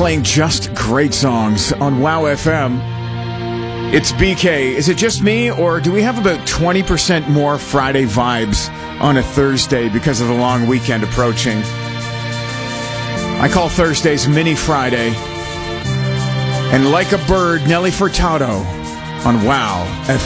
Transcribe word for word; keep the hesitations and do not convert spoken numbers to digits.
playing just great songs on Wow F M. It's B K. Is it just me, or do we have about twenty percent more Friday vibes on a Thursday because of the long weekend approaching? I call Thursdays Mini Friday. And like a bird, Nelly Furtado on Wow F M.